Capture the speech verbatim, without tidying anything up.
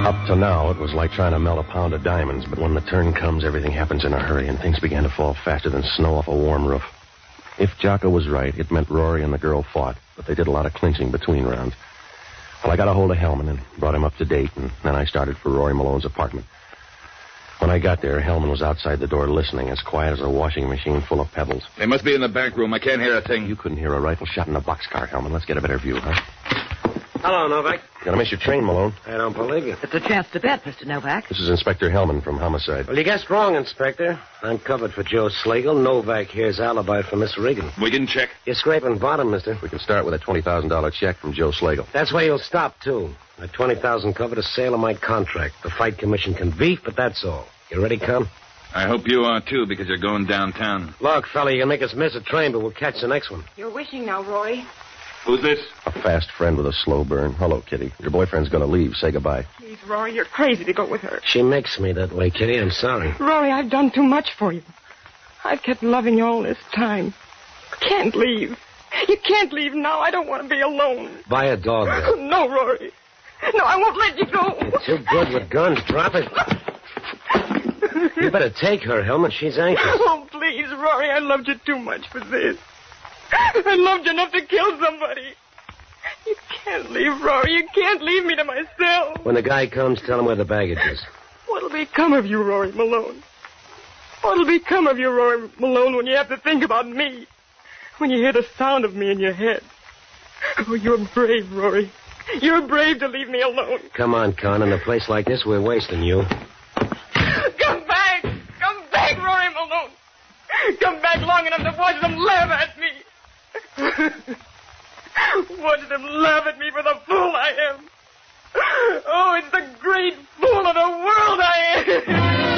Up to now, it was like trying to melt a pound of diamonds, but when the turn comes, everything happens in a hurry, and things began to fall faster than snow off a warm roof. If Jocko was right, it meant Rory and the girl fought, but they did a lot of clinching between rounds. Well, I got a hold of Hellman and brought him up to date, and then I started for Rory Malone's apartment. When I got there, Hellman was outside the door listening, as quiet as a washing machine full of pebbles. They must be in the back room. I can't hear a thing. You couldn't hear a rifle shot in a boxcar, Hellman. Let's get a better view, huh? Hello, Novak. Gonna miss your train, Malone. I don't believe you. It's a chance to bet, Mister Novak. This is Inspector Hellman from Homicide. Well, you guessed wrong, Inspector. I'm covered for Joe Slagle. Novak here's alibi for Miss Regan. We can check. You're scraping bottom, mister. We can start with a twenty thousand dollars check from Joe Slagle. That's where you'll stop, too. At twenty thousand dollars covered a sale of my contract. The fight commission can beef, but that's all. You ready, Con? I hope you are, too, because you're going downtown. Look, fella, you can make us miss a train, but we'll catch the next one. You're wishing now, Rory. Who's this? A fast friend with a slow burn. Hello, Kitty. Your boyfriend's gonna leave. Say goodbye. Please, Rory, you're crazy to go with her. She makes me that way, Kitty. I'm sorry. Rory, I've done too much for you. I've kept loving you all this time. Can't leave. You can't leave now. I don't want to be alone. Buy a dog, girl. No, Rory. No, I won't let you go. You're too good with guns. Drop it. You better take her, Hellman. She's anxious. Oh, please, Rory, I loved you too much for this. I loved you enough to kill somebody. You can't leave, Rory. You can't leave me to myself. When the guy comes, tell him where the baggage is. What'll become of you, Rory Malone? What'll become of you, Rory Malone, when you have to think about me? When you hear the sound of me in your head? Oh, you're brave, Rory. You're brave to leave me alone. Come on, Con. In a place like this, we're wasting you. Come back! Come back, Rory Malone! Come back long enough to watch them laugh at me! Watch them laugh at me for the fool I am! Oh, it's the great fool of the world!